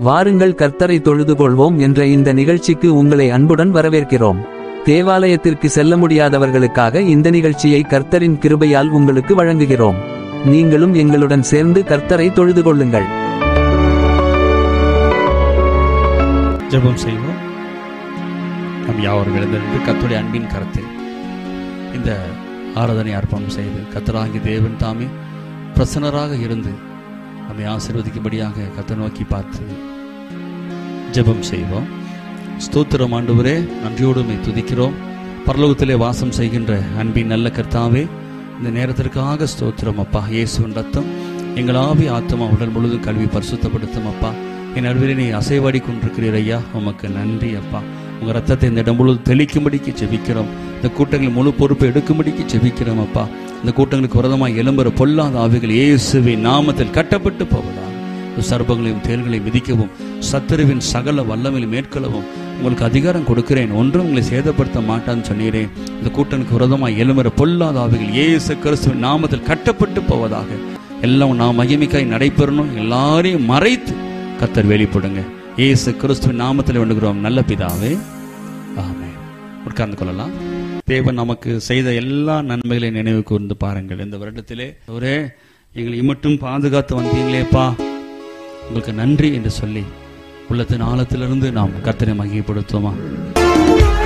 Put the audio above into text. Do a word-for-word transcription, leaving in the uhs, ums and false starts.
வாருங்கள் கர்த்தரை தொழுது கொள்வோம் என்ற இந்த நிகழ்ச்சிக்கு உங்களை அன்புடன் வரவேற்கிறோம். தேவாலயத்திற்கு செல்ல முடியாதவர்களுக்காக இந்த நிகழ்ச்சியை கர்த்தரின் கிருபையால் உங்களுக்கு வழங்குகிறோம். நீங்களும் எங்களுடன் சேர்ந்து கர்த்தரை தொழுது கொள்ளுங்கள். ஜெபம் செய்வோம். நம் யாவரும் எழுந்திருந்து கர்த்தருடைய அன்பின் கரத்தில் இந்த ஆராதனை அர்ப்பணம் செய்து கர்த்தராகிய தேவன் தாமே பிரசன்னராக இருந்து நம்மை ஆசீர்வதிக்கும்படியாக கர்த்தரை நோக்கி பார்த்து ஜெபம் செய்வோம். ஸ்தோத்திரம் ஆண்டவரே, நன்றியோடு உம்மை துதிக்கிறோம். பரலோகத்திலே வாசம் செய்கின்ற அன்பின் நல்ல கர்த்தாவே, இந்த நேரத்திற்காக ஸ்தோத்திரம் அப்பா. இயேசுவின் ரத்தம் எங்கள் ஆவி ஆத்மா உடல் முழுதும் கல்வி பரிசுத்தப்படுத்தும் அப்பா. என் நடுவிலே நீ அசைவாடி கொண்டிருக்கிறீர் ஐயா, உமக்கு நன்றி அப்பா. உங்கள் ரத்தத்தை இந்த இடம் முழுவதும் தெளிக்கும்படிக்கு ஜெபிக்கிறோம். இந்த கூட்டங்கள் முழு பொறுப்பை எடுக்கும்படிக்கு ஜெபிக்கிறோம் அப்பா. இந்த கூட்டங்களுக்கு விரதமாக எழும்புற பொல்லாத ஆவிகள் இயேசுவின் நாமத்தில் கட்டப்பட்டு போவதாக. சர்ப்பங்களையும் தேள்களையும் மிதிக்கவும் சத்துருவின் சகல வல்லமையிலும் மேற்கொள்ளவும் உங்களுக்கு அதிகாரம் கொடுக்கிறேன், ஒன்றும் உங்களை சேதப்படுத்த மாட்டான்னு சொன்னீரேன். இந்த கூட்டனுக்கு விரதமாக எழும்புற பொல்லாத ஆவிகள் இயேசு கிறிஸ்துவின் நாமத்தில் கட்டப்பட்டு போவதாக. எல்லாம் நாம் மகிமைக்காய் நடைபெறணும். எல்லாரையும் மறைத்து கர்த்தர் வெளிப்படுங்க. இயேசு கிறிஸ்துவின் நாமத்தில் வேண்டுகிறோம் நல்ல பிதாவே, ஆமென். உட்கார்ந்து கொள்ளலாம். தேவன் நமக்கு செய்த எல்லா நன்மைகளை நினைவு கூர்ந்து பாருங்கள். இந்த வருடத்திலே ஒரே எங்களை மட்டும் பாதுகாத்து வந்தீங்களேப்பா, உங்களுக்கு நன்றி என்று சொல்லி உள்ளத்தின் ஆழத்திலிருந்து நாம் கர்த்தரை மகிமைப்படுத்துவோமா?